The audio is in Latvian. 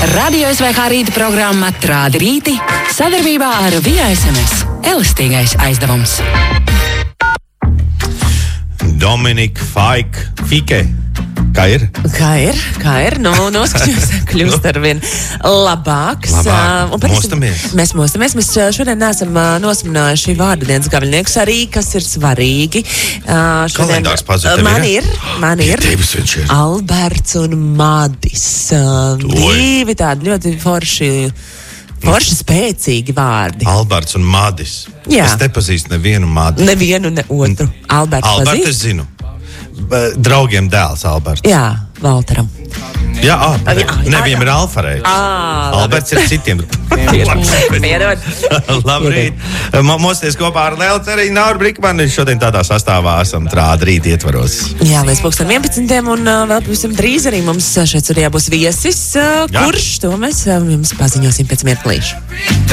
Radio SVH rīta programma Trādi rīti sadarbībā ar Via SMS. Elastīgais aizdevums. Dominika Fike. Kā ir? Nu, noskaņos kļūst arvien labāks. Mostamies. Mēs mostamies. Mēs šodien neesam nosminājuši vārdu dienas gaviļniekus arī, kas ir svarīgi. Kalendārs pazuda. Man ir Alberts un Madis. Divi tādi ļoti forši spēcīgi vārdi. Alberts un Madis. Jā. Es nepazīstu nevienu Madi. Nevienu, ne otru. Albertu es zinu. Draugiem dēls Alberts. Jā, Valteram. Jā, viņam ir Alfarēķis. Alberts ir citiem. Piedod. Labrīt. Mosties kopā ar Lelu Ceriņu, Nauru Brikmani. Šodien tādā sastāvā esam Trādi rīti ietvaros. Jā, līdz 11. Un vēl pavisam drīz arī mums šeit studijā būs viesis, kurš to mēs jums paziņosim pēc mirklīša.